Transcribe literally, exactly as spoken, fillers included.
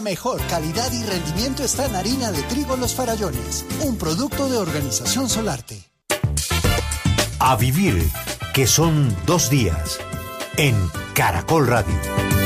Mejor calidad y rendimiento está en harina de trigo Los Farallones, un producto de Organización Solarte. A vivir, que son dos días, en Caracol Radio.